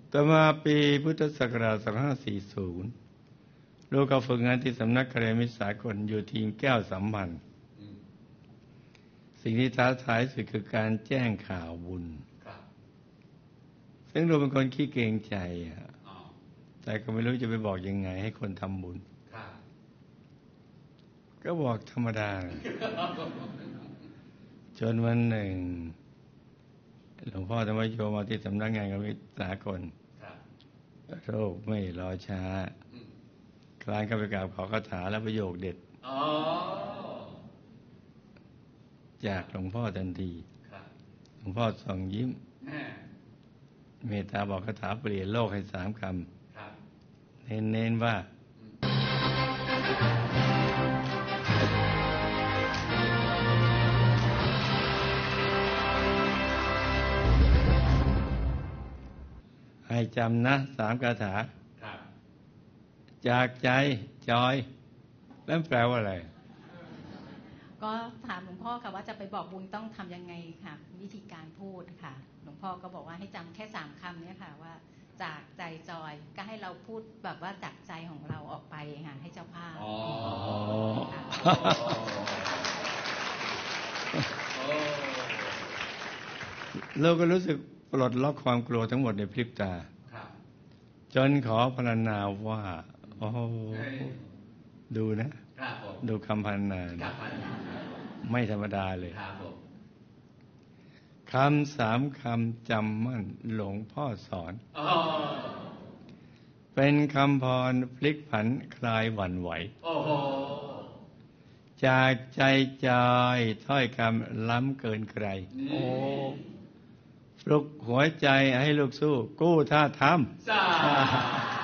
ต่อมาปีพุทธศักราช 2540 ลูกก็ฝึกงานที่สำนักกัลยาณมิตรสากลอยู่ทีมแก้วสัมพันธ์สิ่งที่ท้าทายสุดคือการแจ้งข่าวบุญซึ่งเราเป็นคนขี้เกรงใจแต่ก็ไม่รู้จะไปบอกยังไงให้คนทำบุญก็บอกธรรมดา จนวันหนึ่งหลวงพ่อธรรมโยมาที่สำนักงานกัลยาณมิตรสากลโรคไม่รอช้าคลานเข้าไปกราบขอคาถาและประโยคเด็ดจากหลวงพ่อทันทีหลวงพ่อส่องยิ้มเมตตาบอกคาถาเปลี่ยนโลกให้3 คำเน้นว่าให้จำนะ3 คาถาจากใจจอยแล้วแปลว่าอะไรก็ถามหลวงพ่อค่ะว่าจะไปบอกบุญต้องทำยังไงค่ะวิธีการพูดค่ะหลวงพ่อก็บอกว่าให้จำแค่3 คำเนี่ยค่ะว่าจากใจจอยก็ให้เราพูดแบบว่าจากใจของเราออกไปค่ะให้เจ้าภาพเราก็รู้สึกปลดล็อกความกลัวทั้งหมดในพริบตาจนขอพรรณนาว่าโอ้ดูนะดูคำพรรณนาไม่ธรรมดาเลยคำ3 คำจำมั่นหลวงพ่อสอนเป็นคำพรพลิกผันคลายหวั่นไหวจากใจจอยถ้อยคำล้ำเกินใครปลุกหัวใจให้ลูกสู้กู้ท่าทำ